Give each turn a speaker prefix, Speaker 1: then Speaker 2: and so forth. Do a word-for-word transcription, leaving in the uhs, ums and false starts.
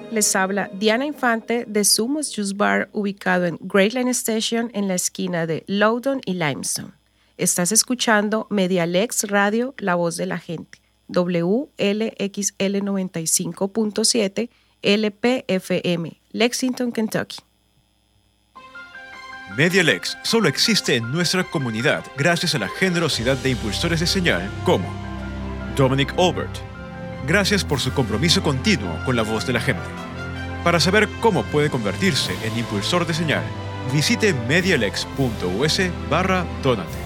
Speaker 1: Les habla Diana Infante de Sumos Juice Bar, ubicado en Great Line Station en la esquina de Loudoun y Limestone. Estás escuchando Medialex Radio, la voz de la gente, W L X L noventa y cinco punto siete L P F M, Lexington, Kentucky.
Speaker 2: Medialex solo existe en nuestra comunidad gracias a la generosidad de impulsores de señal como Dominic Albert. Gracias por su compromiso continuo con la voz de la gente. Para saber cómo puede convertirse en impulsor de señal, visite medialex punto u s barra donate.